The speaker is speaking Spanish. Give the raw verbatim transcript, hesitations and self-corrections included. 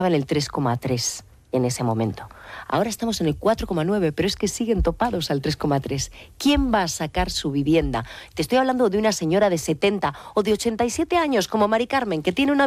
en el tres coma tres en ese momento. Ahora estamos en el cuatro coma nueve, pero es que siguen topados al tres coma tres. ¿Quién va a sacar su vivienda? Te estoy hablando de una señora de setenta o de ochenta y siete años como Mari Carmen, que tiene una